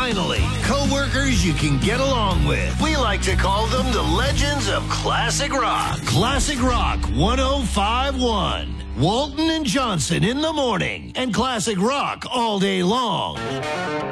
finally, co-workers you can get along with. We like to call them the legends of Classic Rock. Classic Rock 1051. Walton and Johnson in the morning, and Classic Rock all day long.